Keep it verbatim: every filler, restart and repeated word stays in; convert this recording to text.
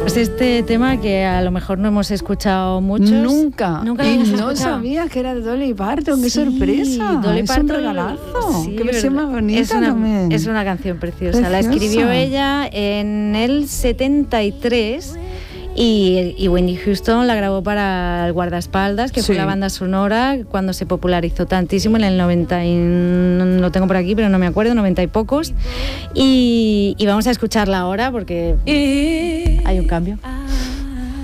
Pues este tema que a lo mejor no hemos escuchado muchos. Nunca. Nunca lo y hemos no escuchado. sabía que era de Dolly Parton. ¡Qué Sí, sorpresa! Dolly es Parton, un regalazo. sí, ¡Qué versión más bonita es una, también! Es una canción preciosa. Preciosa. La escribió ella en el setenta y tres. Y, y Whitney Houston la grabó para el Guardaespaldas, que Sí. fue la banda sonora cuando se popularizó tantísimo en el noventa y, no lo tengo por aquí, pero no me acuerdo, noventa y pocos. Y, y vamos a escucharla ahora porque hay un cambio.